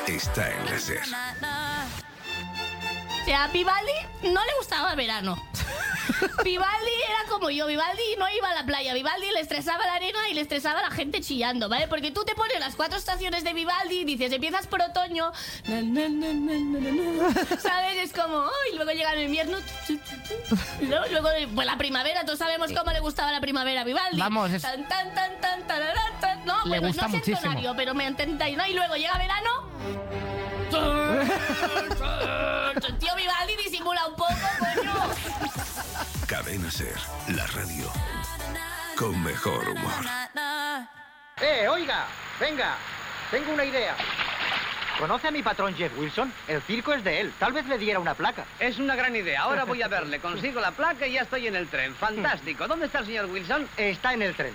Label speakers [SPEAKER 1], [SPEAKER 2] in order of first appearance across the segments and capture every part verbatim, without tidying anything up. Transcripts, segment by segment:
[SPEAKER 1] está en la SER.
[SPEAKER 2] O sea, a Vivaldi no le gustaba el verano. Vivaldi era como yo, Vivaldi no iba a la playa, Vivaldi le estresaba la arena y le estresaba la gente chillando, ¿vale? Porque tú te pones las cuatro estaciones de Vivaldi y dices, empiezas por otoño, na, na, na, na, na, na, ¿sabes? Es como, oh, y luego llega el invierno, y luego, luego pues la primavera, todos sabemos cómo le gustaba la primavera a Vivaldi.
[SPEAKER 3] Vamos, es...
[SPEAKER 2] tan, tan, tan, tan, tararán, tan. No,
[SPEAKER 3] le
[SPEAKER 2] bueno,
[SPEAKER 3] gusta
[SPEAKER 2] no sé
[SPEAKER 3] muchísimo.
[SPEAKER 2] entonario, pero me entendáis, ¿no? Y luego llega verano. Tío, Vivaldi disimula un poco, coño.
[SPEAKER 1] Cadena SER, la radio con mejor humor.
[SPEAKER 4] ¡Eh, oiga! Venga, tengo una idea. ¿Conoce a mi patrón Jeff Wilson? El circo es de él. Tal vez le diera una placa.
[SPEAKER 5] Es una gran idea. Ahora voy a verle. Consigo la placa y ya estoy en el tren. Fantástico. ¿Dónde está el señor Wilson?
[SPEAKER 4] Está en el tren.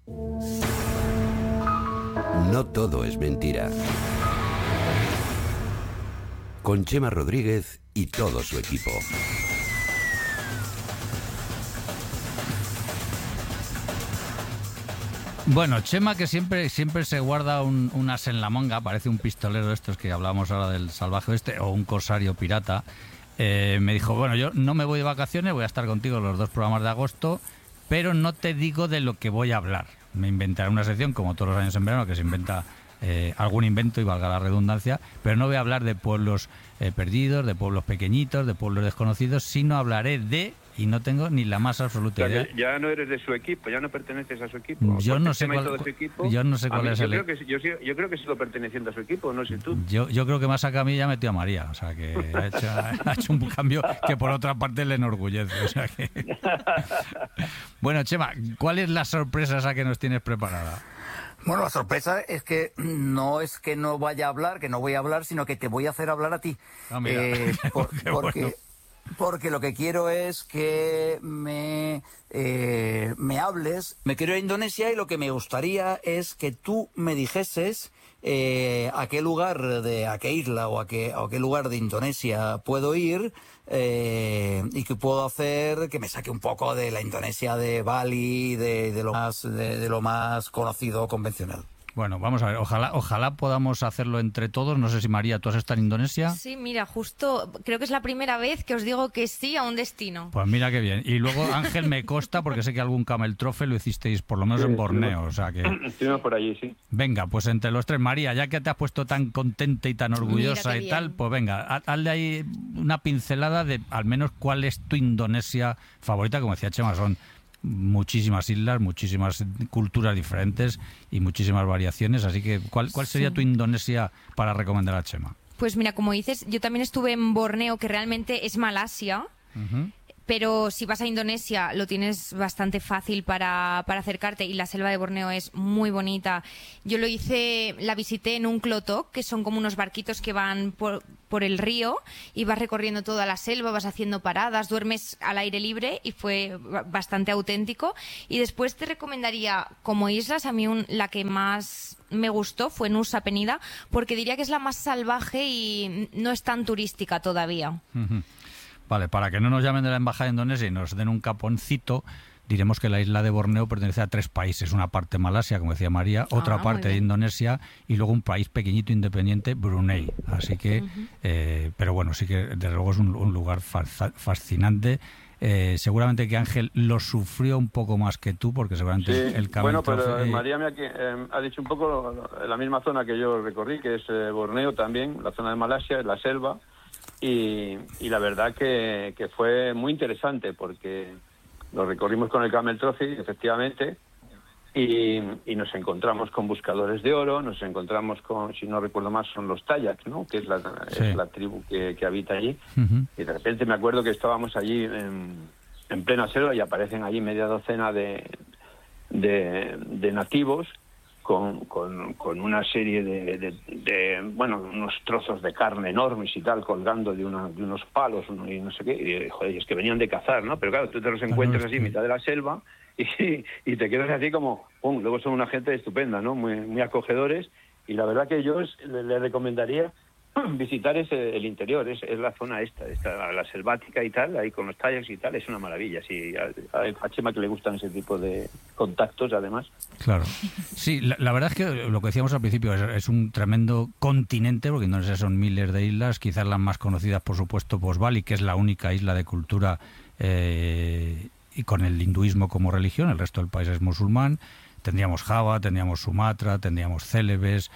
[SPEAKER 6] No todo es mentira. Con Chema Rodríguez y todo su equipo.
[SPEAKER 3] Bueno, Chema, que siempre siempre se guarda un, un as en la manga, parece un pistolero de estos que hablábamos ahora del salvaje oeste, o un corsario pirata, eh, me dijo, bueno, yo no me voy de vacaciones, voy a estar contigo los dos programas de agosto, pero no te digo de lo que voy a hablar. Me inventaré una sección, como todos los años en verano, que se inventa eh, algún invento, y valga la redundancia, pero no voy a hablar de pueblos eh, perdidos, de pueblos pequeñitos, de pueblos desconocidos, sino hablaré de... Y no tengo ni la más absoluta idea.
[SPEAKER 7] Ya no eres de su equipo, ya no perteneces a su equipo.
[SPEAKER 3] Yo no sé cuál,
[SPEAKER 7] equipo,
[SPEAKER 3] yo no sé cuál
[SPEAKER 7] mí,
[SPEAKER 3] es
[SPEAKER 7] yo
[SPEAKER 3] el...
[SPEAKER 7] Creo que, yo, yo creo que sigo perteneciendo a su equipo, no sé tú.
[SPEAKER 3] Yo, yo creo que más acá a mí ya metió a María, o sea que ha hecho, ha hecho un cambio que por otra parte le enorgullece. O sea que... Bueno, Chema, ¿cuál es la sorpresa esa que nos tienes preparada?
[SPEAKER 8] Bueno, la sorpresa es que no es que no vaya a hablar, que no voy a hablar, sino que te voy a hacer hablar a ti.
[SPEAKER 3] Ah, mira.
[SPEAKER 8] Eh, por,
[SPEAKER 3] Qué
[SPEAKER 8] porque...
[SPEAKER 3] bueno.
[SPEAKER 8] Porque lo que quiero es que me, eh, me hables. Me quiero ir a Indonesia y lo que me gustaría es que tú me dijeses eh, a qué lugar, de a qué isla o a qué, a qué lugar de Indonesia puedo ir eh, y que puedo hacer que me saque un poco de la Indonesia de Bali, de, de, lo, más, de, de lo más conocido, convencional.
[SPEAKER 3] Bueno, vamos a ver, ojalá ojalá podamos hacerlo entre todos. No sé si, María, ¿tú has estado en Indonesia?
[SPEAKER 9] Sí, mira, justo creo que es la primera vez que os digo que sí a un destino.
[SPEAKER 3] Pues mira qué bien. Y luego, Ángel, me consta, porque sé que algún camel trophy lo hicisteis por lo menos sí, en Borneo, o sea que...
[SPEAKER 7] Estuvimos por allí, sí.
[SPEAKER 3] Venga, pues entre los tres, María, ya que te has puesto tan contenta y tan orgullosa y bien. Tal, pues venga, hazle ahí una pincelada de al menos cuál es tu Indonesia favorita. Como decía Chema, son... muchísimas islas, muchísimas culturas diferentes y muchísimas variaciones, así que ¿cuál, cuál sería sí. tu Indonesia para recomendar a Chema?
[SPEAKER 9] Pues mira, como dices, yo también estuve en Borneo, que realmente es Malasia, uh-huh. pero si vas a Indonesia lo tienes bastante fácil para, para acercarte, y la selva de Borneo es muy bonita. Yo lo hice, la visité en un klotok, que son como unos barquitos que van por, por el río y vas recorriendo toda la selva, vas haciendo paradas, duermes al aire libre y fue bastante auténtico. Y después te recomendaría como islas, a mí un, la que más me gustó fue Nusa Penida, porque diría que es la más salvaje y no es tan turística todavía.
[SPEAKER 3] Uh-huh. Vale, para que no nos llamen de la Embajada de Indonesia y nos den un caponcito, diremos que la isla de Borneo pertenece a tres países. Una parte Malasia, como decía María, otra ah, parte de Indonesia y luego un país pequeñito independiente, Brunei. Así que, uh-huh. eh, pero bueno, sí que desde luego es un, un lugar fa- fascinante. Eh, seguramente que Ángel lo sufrió un poco más que tú, porque seguramente
[SPEAKER 7] sí,
[SPEAKER 3] el camino...
[SPEAKER 7] Bueno, pero eh, María me ha, eh, ha dicho un poco lo, lo, la misma zona que yo recorrí, que es eh, Borneo también, la zona de Malasia, la selva. Y, y la verdad que, que fue muy interesante porque lo recorrimos con el Camel Trophy, efectivamente, y, y nos encontramos con buscadores de oro, nos encontramos con, si no recuerdo más, son los Tayaks, ¿no? Que es la, sí. es la tribu que, que habita allí. Uh-huh. Y de repente me acuerdo que estábamos allí en, en plena selva y aparecen allí media docena de, de, de nativos Con, con, con una serie de, de, de, bueno, unos trozos de carne enormes y tal, colgando de, una, de unos palos y no sé qué, y joder, es que venían de cazar, ¿no? Pero claro, tú te los encuentras así en mitad de la selva y, y te quedas así como, pum, luego son una gente estupenda, ¿no? Muy, muy acogedores, y la verdad que yo le, le recomendaría visitar es el interior, es, es la zona esta, esta, la selvática y tal, ahí con los kayaks y tal, es una maravilla. Sí, a, a Chema que le gustan ese tipo de contactos, además.
[SPEAKER 3] Claro. Sí, la, la verdad es que lo que decíamos al principio es, es un tremendo continente, porque Indonesia son miles de islas, quizás las más conocidas, por supuesto, pues Bali, que es la única isla de cultura eh, y con el hinduismo como religión, el resto del país es musulmán. Tendríamos Java, tendríamos Sumatra, tendríamos Célebes.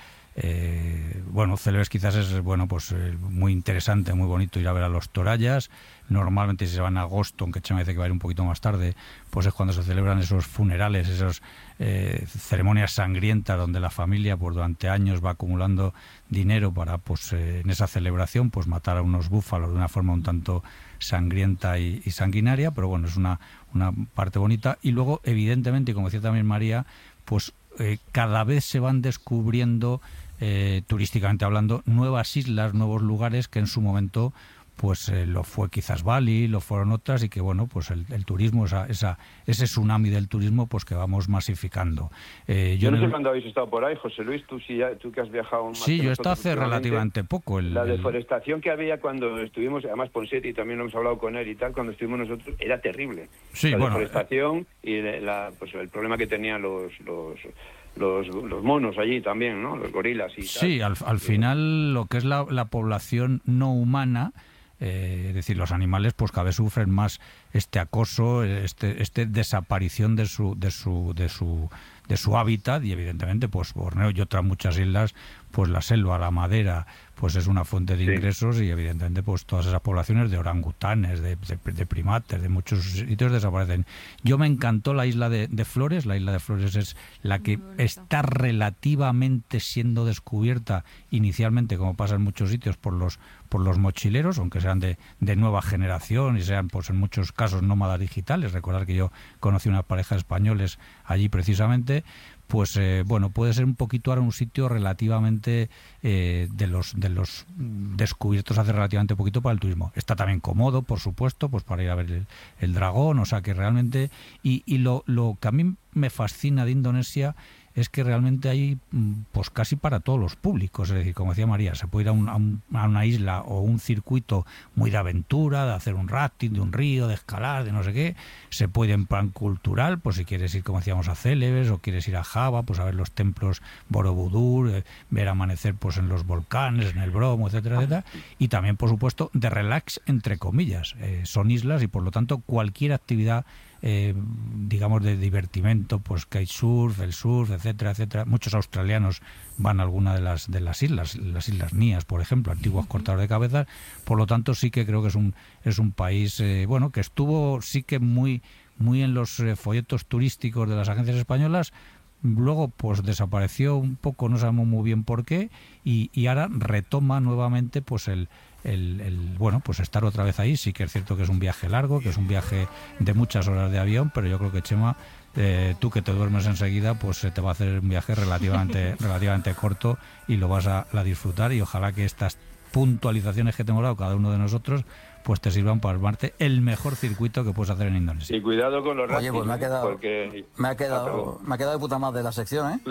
[SPEAKER 3] Eh, bueno, Célebes quizás es bueno pues eh, muy interesante, muy bonito ir a ver a los torayas. Normalmente si se van a agosto, aunque Chema dice que va a ir un poquito más tarde, pues es cuando se celebran esos funerales, esas eh, ceremonias sangrientas donde la familia pues durante años va acumulando dinero para pues eh, en esa celebración pues matar a unos búfalos de una forma un tanto sangrienta y, y sanguinaria, pero bueno, es una, una parte bonita. Y luego, evidentemente, y como decía también María, pues eh, cada vez se van descubriendo Eh, turísticamente hablando, nuevas islas, nuevos lugares que en su momento pues eh, lo fue quizás Bali, lo fueron otras, y que bueno, pues el, el turismo, esa, esa, ese tsunami del turismo, pues que vamos masificando. Eh,
[SPEAKER 7] yo no sé
[SPEAKER 3] el...
[SPEAKER 7] cuándo habéis estado por ahí, José Luis, tú, sí, tú que has viajado más.
[SPEAKER 3] Sí, yo he estado hace relativamente poco. El,
[SPEAKER 7] la
[SPEAKER 3] el...
[SPEAKER 7] deforestación que había cuando estuvimos, además Ponsetti también hemos hablado con él y tal, cuando estuvimos nosotros, era terrible.
[SPEAKER 3] Sí,
[SPEAKER 7] la
[SPEAKER 3] bueno,
[SPEAKER 7] deforestación y la, pues el problema que tenían los... los Los, los monos allí también, ¿no? Los gorilas y tal.
[SPEAKER 3] Sí, al, al final lo que es la, la población no humana, eh, es decir, los animales, pues cada vez sufren más este acoso, este, este desaparición de su, de su, de su, de su hábitat, y evidentemente, pues Borneo y otras muchas islas, pues la selva, la madera, pues es una fuente de ingresos, sí. Y evidentemente pues todas esas poblaciones de orangutanes, de, de, de primates, de muchos sitios desaparecen. Yo me encantó la isla de, de Flores. La isla de Flores es la que está relativamente siendo descubierta inicialmente, como pasa en muchos sitios, por los por los mochileros, aunque sean de, de nueva generación y sean pues en muchos casos nómadas digitales. Recordar que yo conocí una pareja de españoles allí precisamente. Pues eh, bueno, puede ser un poquito ahora un sitio relativamente eh, de los de los descubiertos hace relativamente poquito para el turismo. Está también cómodo, por supuesto, pues para ir a ver el, el dragón, o sea que realmente... Y, y lo, lo que a mí me fascina de Indonesia es que realmente hay pues casi para todos los públicos. Es decir, como decía María, se puede ir a, un, a, un, a una isla o un circuito muy de aventura, de hacer un rafting, de un río, de escalar, de no sé qué. Se puede en plan cultural, pues si quieres ir, como decíamos, a Célebes, o quieres ir a Java, pues a ver los templos Borobudur, eh, ver amanecer pues en los volcanes, en el Bromo, etcétera, etcétera. Y también, por supuesto, de relax, entre comillas. Eh, son islas y, por lo tanto, cualquier actividad Eh, digamos de divertimento, pues kitesurf, el surf, etcétera, etcétera. Muchos australianos van a alguna de las de las islas, las islas Nías, por ejemplo, antiguos cortadores de cabezas. Por lo tanto, sí que creo que es un es un país eh, bueno, que estuvo sí que muy muy en los eh, folletos turísticos de las agencias españolas. Luego pues desapareció un poco, no sabemos muy bien por qué, y, y ahora retoma nuevamente pues el El, el bueno pues estar otra vez ahí. Sí que es cierto que es un viaje largo, que es un viaje de muchas horas de avión, pero yo creo que, Chema, eh, tú que te duermes enseguida, pues se te va a hacer un viaje relativamente relativamente corto y lo vas a, a disfrutar, y ojalá que estas puntualizaciones que te hemos dado cada uno de nosotros pues te sirvan para armarte el mejor circuito que puedes hacer en Indonesia.
[SPEAKER 7] Y cuidado con los raftings.
[SPEAKER 8] Oye, pues me ha quedado
[SPEAKER 7] porque...
[SPEAKER 8] me ha quedado me ha quedado de puta madre la sección, ¿eh?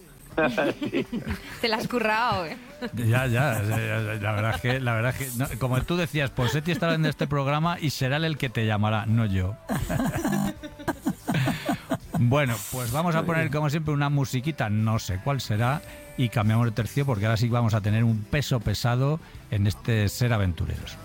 [SPEAKER 7] Sí.
[SPEAKER 9] Te la has currado, ¿eh?
[SPEAKER 3] Ya, ya, la verdad es que, la verdad es que no, como tú decías, Ponsetti estará en este programa y será él el que te llamará, no yo. Bueno, pues vamos a poner como siempre una musiquita, no sé cuál será, y cambiamos de tercio porque ahora sí vamos a tener un peso pesado en este Ser Aventureros.